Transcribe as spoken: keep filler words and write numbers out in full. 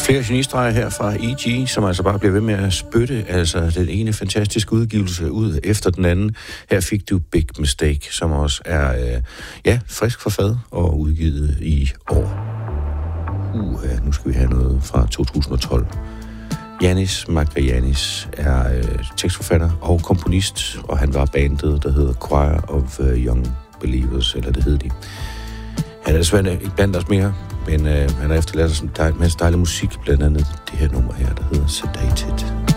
Flere genistreger her fra E G, som altså bare bliver ved med at spytte, altså den ene fantastiske udgivelse ud efter den anden. Her fik du Big Mistake, som også er, øh, ja, frisk for fad og udgivet i år. Uh, nu skal vi have noget fra to tusind og tolv. Janis Magrianis er øh, tekstforfatter og komponist, og han var bandet, der hedder Choir of uh, Young Believers, eller det hed de. Han er desværre ikke blandt os mere, men øh, han har efterladt os en dejlig, masse dejlig musik, blandt andet det her nummer her, der hedder Sedated.